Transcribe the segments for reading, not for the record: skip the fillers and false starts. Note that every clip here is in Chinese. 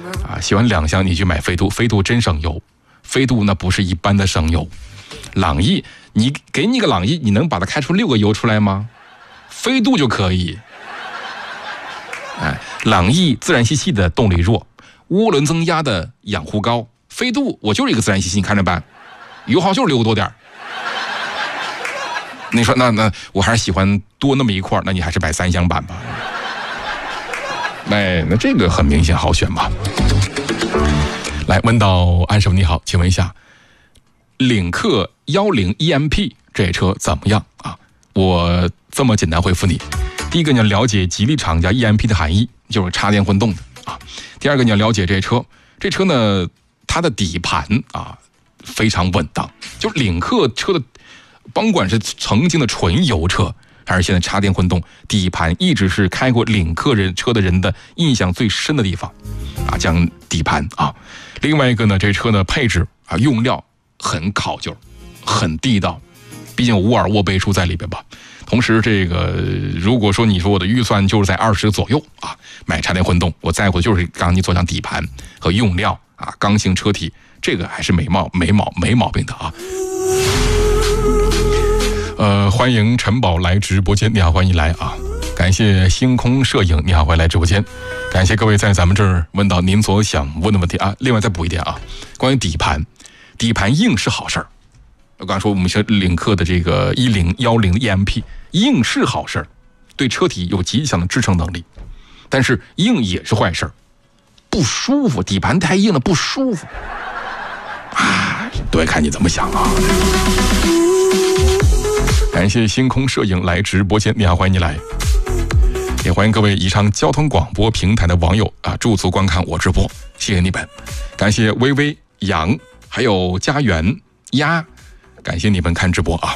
啊，洗完2箱你去买飞度，飞度真省油，飞度那不是一般的省油。朗逸，你给你个朗逸，你能把它开出6个油出来吗？飞度就可以。哎，朗逸自然吸气的动力弱，涡轮增压的养护高，飞度我就是一个自然吸气，你看着办，油耗就是6个多点。你说那我还是喜欢多那么一块，那你还是买3厢版吧。哎，那这个很明显好选吧。来问到安师傅你好，请问一下，领克10 EMP 这车怎么样啊？我这么简单回复你：第一个，你要了解吉利厂家 EMP 的含义，就是插电混动的啊；第二个，你要了解这车呢，它的底盘啊非常稳当，就领克车的。甭管是曾经的纯油车，还是现在插电混动，底盘一直是开过领克车的人的印象最深的地方啊。讲底盘啊，另外一个呢，这车的配置啊，用料很考究，很地道，毕竟沃尔沃背书在里边吧。同时，这个如果说你说我的预算就是在20左右啊，买插电混动，我在乎的就是刚刚你所讲底盘和用料啊，刚性车体，这个还是没毛病的啊。欢迎陈宝来直播间，你好，欢迎来啊！感谢星空摄影，你好，欢迎来直播间。感谢各位在咱们这儿问到您所想问的问题啊。另外再补一点啊，关于底盘硬是好事儿。我刚才说我们说领克的这个10 EMP 硬是好事儿，对车体有极强的支撑能力，但是硬也是坏事儿，不舒服，底盘太硬了不舒服啊。对，看你怎么想啊。感谢星空摄影来直播间，你好，欢迎你来，也欢迎各位宜昌交通广播平台的网友啊驻足观看我直播，谢谢你们，感谢微微、杨还有家园鸭，感谢你们看直播啊。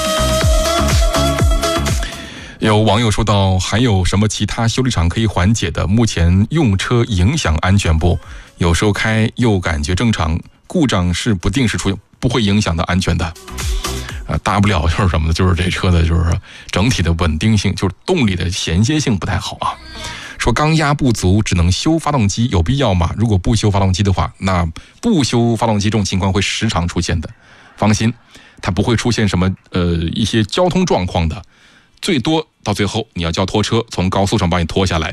有网友说到，还有什么其他修理厂可以缓解的目前用车影响安全不？有时候开又感觉正常，故障是不定时出现，不会影响到安全的。大不了就是什么呢？就是这车的就是整体的稳定性，就是动力的衔接性不太好啊。说缸压不足只能修发动机，有必要吗？如果不修发动机的话，那不修发动机这种情况会时常出现的。放心，它不会出现什么一些交通状况的，最多到最后你要叫拖车从高速上把你拖下来。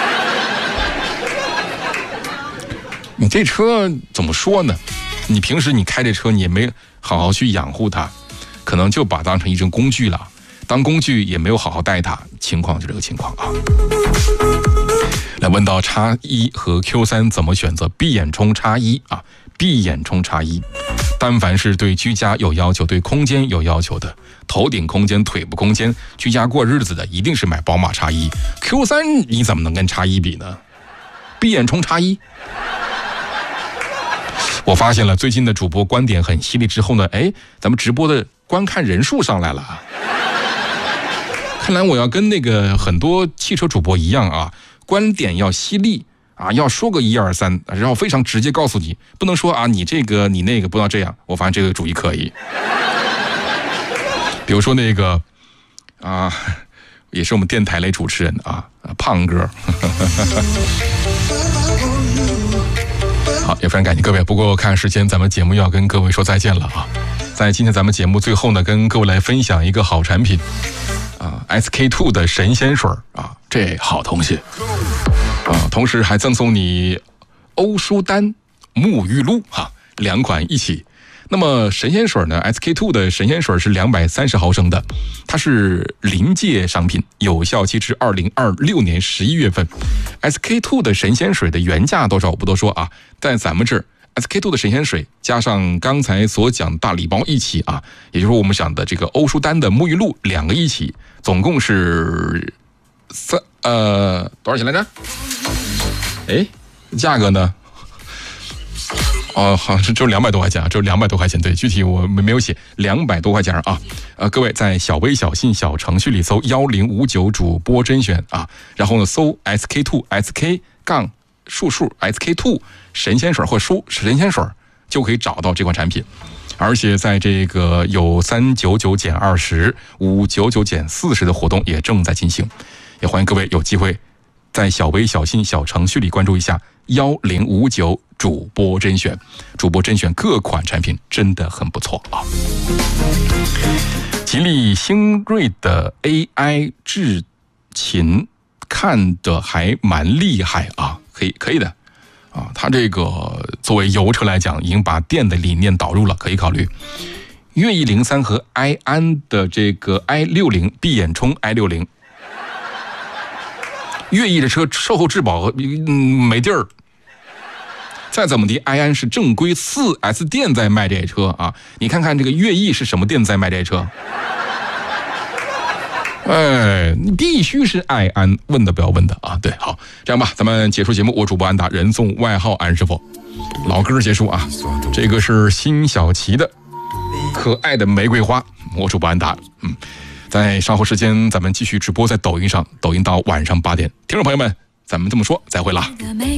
你这车怎么说呢？你平时你开这车你也没好好去养护它，可能就把它当成一种工具了，当工具也没有好好带它，情况就这个情况啊。来问到X1和 Q3 怎么选择？闭眼冲X1啊，闭眼冲X1。但凡是对居家有要求、对空间有要求的，头顶空间、腿部空间、居家过日子的，一定是买宝马X1。Q3 你怎么能跟X1比呢？闭眼冲X1。我发现了最近的主播观点很犀利之后呢，咱们直播的观看人数上来了。看来我要跟那个很多汽车主播一样啊，观点要犀利啊，要说个1、2、3，然后非常直接告诉你，不能说啊你这个你那个不要这样。我发现这个主意可以。比如说那个啊，也是我们电台类主持人啊，胖哥。好，也非常感谢各位。不过看时间，咱们节目要跟各位说再见了啊！在今天咱们节目最后呢，跟各位来分享一个好产品啊 ，SK2 的神仙水啊，这好东西啊！同时还赠送你欧舒丹沐浴露哈，2款一起。那么神仙水呢 ，SK2 的神仙水是230毫升的，它是临界商品，有效期至2026年11月份。SK2 的神仙水的原价多少我不多说啊，在咱们这儿 SK2 的神仙水加上刚才所讲大礼包一起啊，也就是我们讲的这个欧舒丹的沐浴露2个一起，总共是多少钱来着？价格呢？哦，好像只有200多块钱啊，只有200多块钱。对，具体我没有写，200多块钱啊。各位在小微小信小程序里搜1059主播甄选啊，然后呢搜 SK2 SK 杠数 SK2 神仙水或神仙水就可以找到这款产品。而且在这个有399减20、599减40的活动也正在进行，也欢迎各位有机会在小微小信小程序里关注一下 1059主播甄选，主播甄选各款产品真的很不错啊。吉利星瑞的 AI 制琴看的还蛮厉害啊，可以的啊。它这个作为油车来讲，已经把电的理念导入了，可以考虑。悦翼03和埃安的这个 i60 闭眼冲 i60， 悦翼的车售后质保没地儿。再怎么的，埃安是正规 4S 店在卖这车啊，你看看这个悦翼是什么店在卖这车？你必须是埃安，问的不要问的啊。对，好，这样吧，咱们结束节目，我主播安达，人送外号安师傅。老歌结束啊，这个是辛晓琪的可爱的玫瑰花，我主播安达。在稍后时间咱们继续直播在抖音上，抖音到晚上8点。听众朋友们，咱们这么说，再会啦。